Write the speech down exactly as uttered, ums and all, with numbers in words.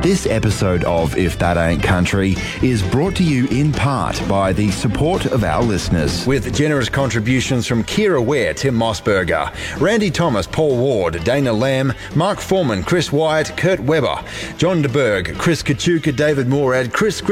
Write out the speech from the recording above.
This episode of If That Ain't Country is brought to you in part by the support of our listeners. With generous contributions from Kira Ware, Tim Mossberger, Randy Thomas, Paul Ward, Dana Lamb, Mark Foreman, Chris Wyatt, Kurt Weber, John DeBerg, Chris Kachuka, David Morad, Chris